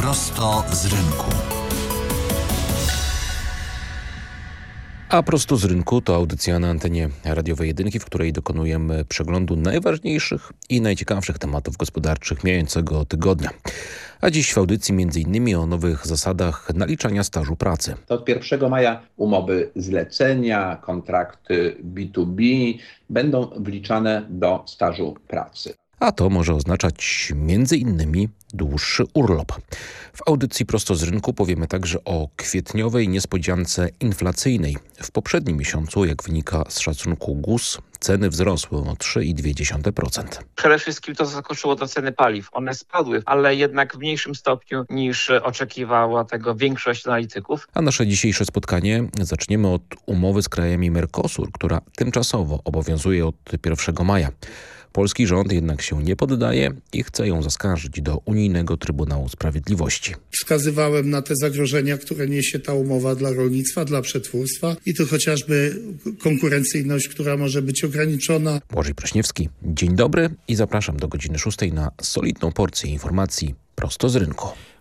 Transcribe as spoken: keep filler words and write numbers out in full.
Prosto z rynku. A prosto z rynku to audycja na antenie radiowej Jedynki, w której dokonujemy przeglądu najważniejszych i najciekawszych tematów gospodarczych mijającego tygodnia. A dziś w audycji między innymi o nowych zasadach naliczania stażu pracy. Od pierwszego maja umowy zlecenia, kontrakty B dwa B będą wliczane do stażu pracy. A to może oznaczać między innymi dłuższy urlop. W audycji prosto z rynku powiemy także o kwietniowej niespodziance inflacyjnej. W poprzednim miesiącu, jak wynika z szacunku G U S, ceny wzrosły o trzy przecinek dwie dziesiąte procent. Przede wszystkim to zaskoczyło to ceny paliw. One spadły, ale jednak w mniejszym stopniu niż oczekiwała tego większość analityków. A nasze dzisiejsze spotkanie zaczniemy od umowy z krajami Mercosur, która tymczasowo obowiązuje od pierwszego maja. Polski rząd jednak się nie poddaje i chce ją zaskarżyć do Unijnego Trybunału Sprawiedliwości. Wskazywałem na te zagrożenia, które niesie ta umowa dla rolnictwa, dla przetwórstwa i to chociażby konkurencyjność, która może być ograniczona. Błażej Prośniewski, dzień dobry i zapraszam do godziny szóstej na solidną porcję informacji prosto z rynku.